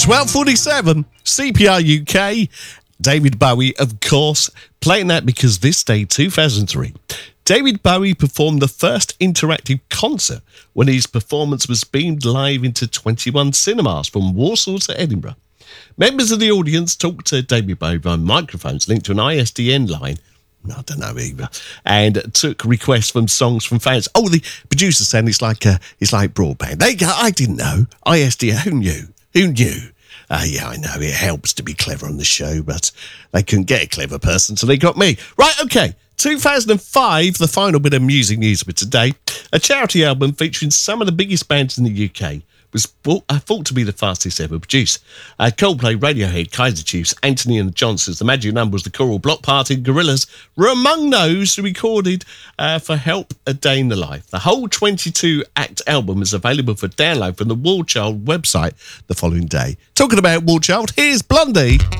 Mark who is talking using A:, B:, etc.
A: 12:47, CPR UK, David Bowie, of course, playing that because this day, 2003, David Bowie performed the first interactive concert when his performance was beamed live into 21 cinemas from Warsaw to Edinburgh. Members of the audience talked to David Bowie by microphones linked to an ISDN line, I don't know either, and took requests from songs from fans. Oh, the producer said it's like broadband. There you go, I didn't know. ISDN, who knew? Yeah, I know, it helps to be clever on the show, but they couldn't get a clever person, so they got me. Right, okay, 2005, the final bit of music news for today. A charity album featuring some of the biggest bands in the UK was thought to be the fastest ever produced. Coldplay, Radiohead, Kaiser Chiefs, Anthony and the Johnsons, The Magic Numbers, The Coral, Block Party, Gorillaz were among those who recorded for Help A Day in the Life. The whole 22-act album is available for download from the War Child website the following day. Talking about War Child, here's Blondie.